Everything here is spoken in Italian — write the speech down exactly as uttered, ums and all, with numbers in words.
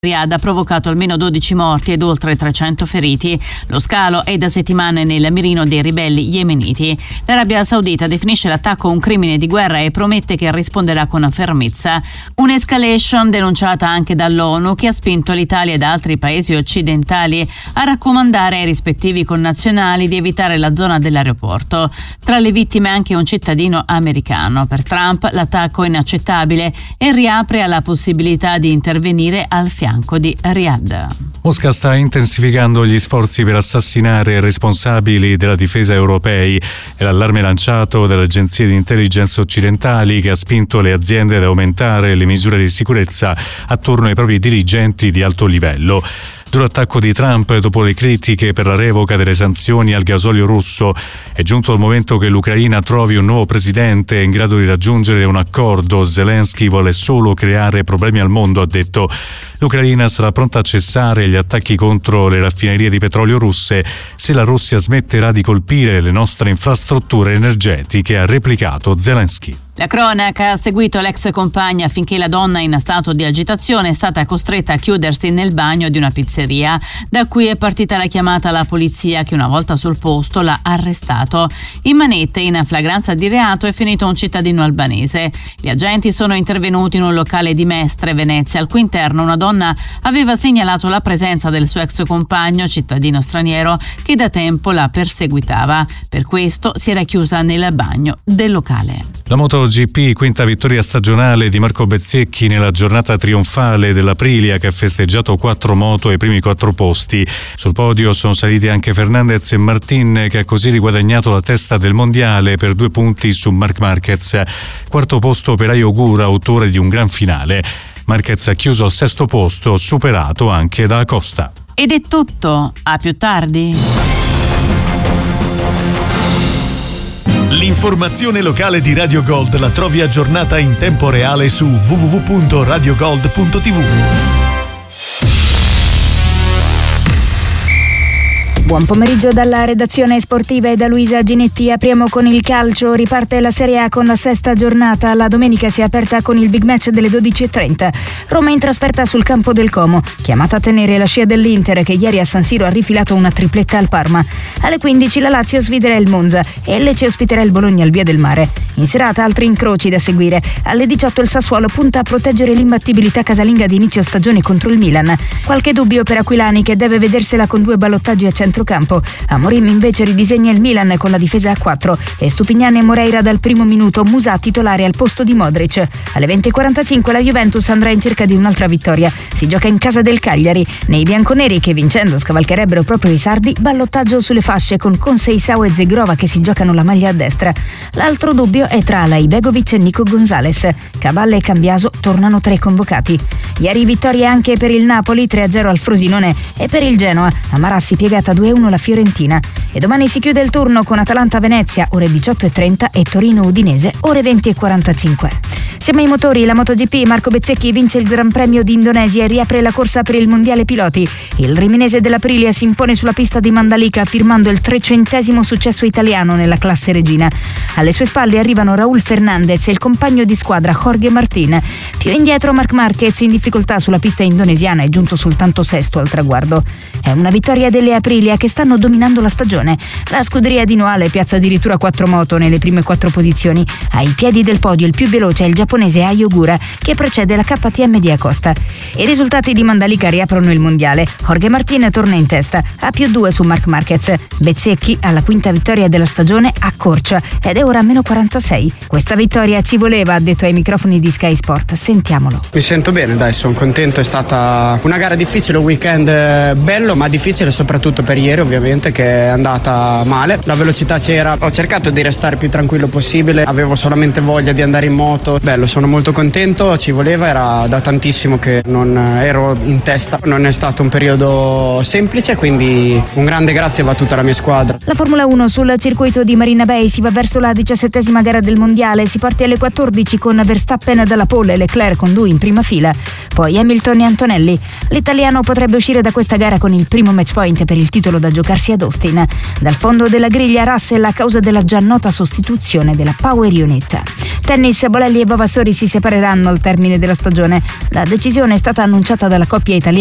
Riyadh ha provocato almeno dodici morti ed oltre trecento feriti. Lo scalo è da settimane nel mirino dei ribelli yemeniti. L'Arabia Saudita definisce l'attacco un crimine di guerra e promette che risponderà con fermezza. Un'escalation denunciata anche dall'ONU, che ha spinto l'Italia ed altri paesi occidentali a raccomandare ai rispettivi connazionali di evitare la zona dell'aeroporto. Tra le vittime anche un cittadino americano. Per Trump l'attacco è inaccettabile e riapre alla possibilità di intervenire al fianco di Riyadh. Mosca sta intensificando gli sforzi per assassinare i responsabili della difesa europei. È l'allarme lanciato dalle agenzie di intelligence occidentali, che ha spinto le aziende ad aumentare le misure di sicurezza attorno ai propri dirigenti di alto livello. Duro attacco di Trump dopo le critiche per la revoca delle sanzioni al gasolio russo. È giunto il momento che l'Ucraina trovi un nuovo presidente in grado di raggiungere un accordo. Zelensky vuole solo creare problemi al mondo, ha detto. L'Ucraina sarà pronta a cessare gli attacchi contro le raffinerie di petrolio russe se la Russia smetterà di colpire le nostre infrastrutture energetiche, ha replicato Zelensky. La cronaca ha seguito l'ex compagna affinché la donna in stato di agitazione è stata costretta a chiudersi nel bagno di una pizzeria. Da qui è partita la chiamata alla polizia, che una volta sul posto l'ha arrestato. In manette, in flagranza di reato, è finito un cittadino albanese. Gli agenti sono intervenuti in un locale di Mestre, Venezia, al cui interno una donna aveva segnalato la presenza del suo ex compagno, cittadino straniero, che da tempo la perseguitava. Per questo si era chiusa nel bagno del locale. La MotoGP, quinta vittoria stagionale di Marco Bezzecchi nella giornata trionfale dell'Aprilia, che ha festeggiato quattro moto ai primi quattro posti. Sul podio sono saliti anche Fernandez e Martin, che ha così riguadagnato la testa del mondiale per due punti su Marc Marquez. Quarto posto per Ai Ogura, autore di un gran finale. Marquez ha chiuso al sesto posto, superato anche da Acosta. Ed è tutto, a più tardi. L'informazione locale di Radio Gold la trovi aggiornata in tempo reale su w w w punto radio gold punto t v. Buon pomeriggio dalla redazione sportiva e da Luisa Ginetti. Apriamo con il calcio. Riparte la Serie A con la sesta giornata. La domenica si è aperta con il big match delle dodici e trenta. Roma in trasferta sul campo del Como, chiamata a tenere la scia dell'Inter, che ieri a San Siro ha rifilato una tripletta al Parma. Alle quindici la Lazio sfiderà il Monza e il Lecce ospiterà il Bologna al Via del Mare. In serata altri incroci da seguire. Alle diciotto il Sassuolo punta a proteggere l'imbattibilità casalinga di inizio stagione contro il Milan. Qualche dubbio per Aquilani, che deve vedersela con due ballottaggi a centrocampo. Amorim invece ridisegna il Milan con la difesa a quattro e Stupignani e Moreira dal primo minuto, Musà titolare al posto di Modric. Alle venti e quarantacinque la Juventus andrà in cerca di un'altra vittoria. Si gioca in casa del Cagliari. Nei bianconeri, che vincendo scavalcherebbero proprio i sardi, ballottaggio sulle fasce con Conceição e Zegrova che si giocano la maglia a destra. L'altro dubbio è tra Alai Begovic e Nico Gonzalez. Cavalle e Cambiaso tornano tra i convocati. Ieri vittoria anche per il Napoli, tre a zero al Frosinone, e per il Genoa, a Marassi piegata due a uno la Fiorentina. E domani si chiude il turno con Atalanta-Venezia ore diciotto e trenta e Torino-Udinese ore venti e quarantacinque. Siamo ai motori. La MotoGP, Marco Bezzecchi vince il Gran Premio di Indonesia e riapre la corsa per il Mondiale Piloti. Il riminese dell'Aprilia si impone sulla pista di Mandalika, firmando il trecentesimo successo italiano nella classe regina. Alle sue spalle arrivano Raúl Fernández e il compagno di squadra Jorge Martín. Più indietro Marc Márquez, in difficoltà sulla pista indonesiana, è giunto soltanto sesto al traguardo. È una vittoria delle Aprilia, che stanno dominando la stagione. La scuderia di Noale piazza addirittura quattro moto nelle prime quattro posizioni. Ai piedi del podio il più veloce è il giapponese Ai Ogura, che precede la K T M di Acosta. I risultati di Mandalika riaprono il mondiale. Jorge Martín torna in testa, a più due su Marc Márquez. Bezzecchi, alla quinta vittoria della stagione, accorcia ed è ora a meno quarantasei. Questa vittoria ci voleva, ha detto ai microfoni di Sky Sport. Sentiamolo. Mi sento bene, dai, sono contento. È stata una gara difficile, un weekend bello, ma difficile soprattutto per ieri, ovviamente, che è andata male. La velocità c'era, ho cercato di restare più tranquillo possibile, avevo solamente voglia di andare in moto. Bello, sono molto contento, ci voleva, era da tantissimo che non ero in testa. Non è stato un periodo semplice, quindi un grande grazie va a tutta la mia squadra. La Formula uno sul circuito di Marina Bay si va verso la diciassettesima gara del mondiale. Si parte alle quattordici con Verstappen dalla pole e Leclerc con lui in prima fila. Poi Hamilton e Antonelli. L'italiano potrebbe uscire da questa gara con il primo match point per il titolo da giocarsi ad Austin. Dal fondo della griglia Russell a causa della già nota sostituzione della Power Unit. Tennis, Bolelli e Vavassori si separeranno al termine della stagione. La decisione è stata annunciata dalla coppia italiana